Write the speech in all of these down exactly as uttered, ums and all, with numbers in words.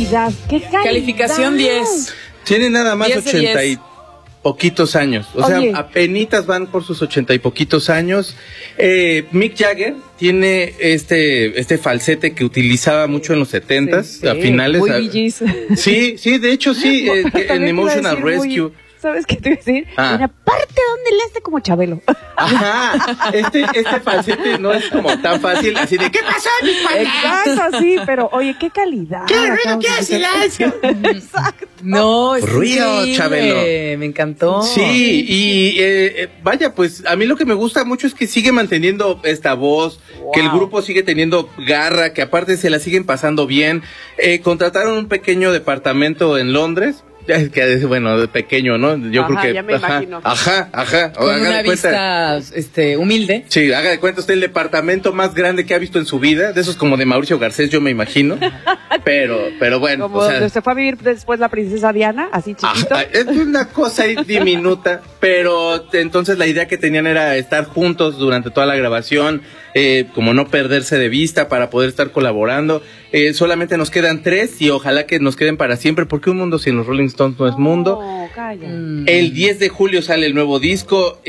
calidad, qué calidad. Calificación diez. Tiene nada más diez de ochenta diez. y poquitos años. O Oye. sea, apenitas van por sus ochenta y poquitos años. Eh, Mick Jagger tiene este, este falsete que utilizaba mucho en los setentas, Sí, sí, a finales. muy a- Bee Gees. Sí, sí, de hecho sí, eh, que en También te iba a Emotional decir muy- Rescue. ¿Sabes qué te iba a decir? Ah. En la parte donde le hace como Chabelo. Ajá, este, este falsete no es como tan fácil, así de, ¿qué pasó, mi cuate? Exacto, sí, pero oye, qué calidad. ¡Qué ruido, Acabamos qué de escuchar. silencio! Exacto. No, es Ruido, increíble. Chabelo. Me encantó. Sí, y eh, eh, vaya, pues a mí lo que me gusta mucho es que sigue manteniendo esta voz, Wow. que el grupo sigue teniendo garra, que aparte se la siguen pasando bien. Eh, contrataron un pequeño departamento en Londres, eh, que es, bueno, de pequeño, ¿no? Yo Ajá, creo que... ya me ajá, imagino. Ajá, ajá. Con haga una de cuenta- vista este, humilde. Sí, haga de cuenta usted el departamento más grande que ha visto en su vida, de esos como de Mauricio Garcés, yo me imagino. Pero, pero bueno, Como o sea, donde se fue a vivir después la princesa Diana, así chiquito. ajá, es una cosa ahí diminuta, pero entonces la idea que tenían era estar juntos durante toda la grabación, eh, como no perderse de vista para poder estar colaborando. Eh, solamente nos quedan tres y ojalá que nos queden para siempre, porque un mundo sin los Rolling Stones no es mundo. No, calla. Mm. El diez de julio sale el nuevo disco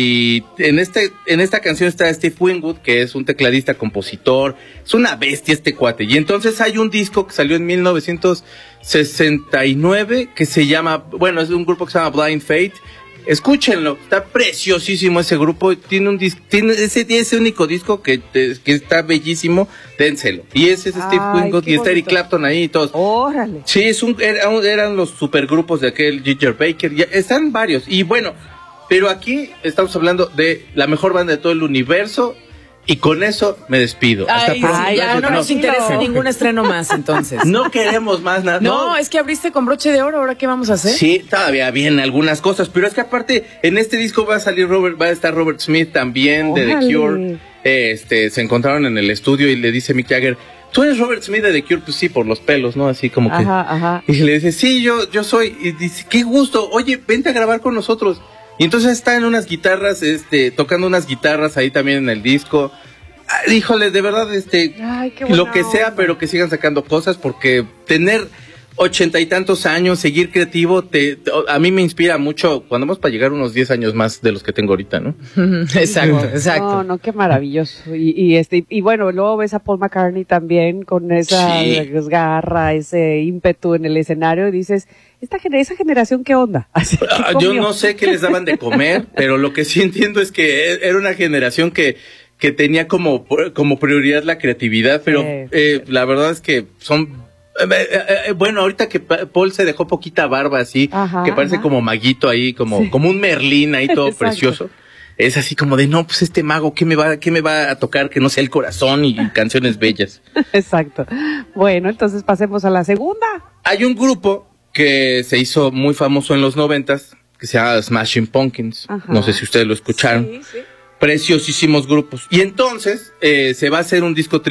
y en este en esta canción está Steve Winwood, que es un tecladista, compositor, es una bestia este cuate. Y entonces hay un disco que salió en mil novecientos sesenta y nueve que se llama, bueno, es de un grupo que se llama Blind Faith. Escúchenlo, está preciosísimo ese grupo, tiene un dis, tiene ese, ese único disco que, que está bellísimo, dénselo. Y ese es Steve Ay, Winwood qué y está Eric bonito. Clapton ahí y todos. Órale. Sí, es un, era un- eran los supergrupos de aquel Ginger Baker, ya, están varios. Y bueno, pero aquí estamos hablando de la mejor banda de todo el universo. Y con eso me despido. Hasta Ay, pronto. sí, ya Gracias. no nos No. interesa ningún estreno más, entonces. No queremos más nada. No, es que abriste con broche de oro, ¿ahora qué vamos a hacer? Sí, todavía bien algunas cosas, pero es que aparte en este disco va a salir Robert, va a estar Robert Smith también de The Órale. Cure. Este, se encontraron en el estudio y le dice Mick Jagger, ¿tú eres Robert Smith de The Cure? Pues sí, por los pelos, ¿no? Así como que. Ajá, ajá. Y le dice, sí, yo, yo soy. Y dice, qué gusto, oye, vente a grabar con nosotros. Y entonces está en unas guitarras, este, tocando unas guitarras ahí también en el disco. Ah, híjole, de verdad, este, Ay, qué buena lo que sea, onda. pero que sigan sacando cosas, porque tener ochenta y tantos años, seguir creativo, te, te- a mí me inspira mucho, cuando vamos para llegar unos diez años más de los que tengo ahorita, ¿no? Exacto, exacto. No, no, qué maravilloso. Y, y este, y bueno, luego ves a Paul McCartney también con esa Sí. garra, ese ímpetu en el escenario y dices, esta gener- esa generación, ¿qué onda? Así, ¿qué Ah, yo comió? no sé qué les daban de comer, pero lo que sí entiendo es que e- era una generación que, que tenía como, como prioridad la creatividad, pero Sí, eh, la verdad es que son... eh, eh, eh, bueno, ahorita que Pa- Paul se dejó poquita barba así, Ajá, que parece ajá. como maguito ahí, como, Sí. como un Merlín ahí todo Exacto. precioso. Es así como de, no, pues este mago, ¿qué me va, qué me va a tocar? Que no sea el corazón y canciones bellas. Exacto. Bueno, entonces pasemos a la segunda. Hay un grupo que se hizo muy famoso en los noventas, que se llama Smashing Pumpkins. Ajá. No sé si ustedes lo escucharon. Sí, sí. Preciosísimos grupos. Y entonces eh, se va a hacer un disco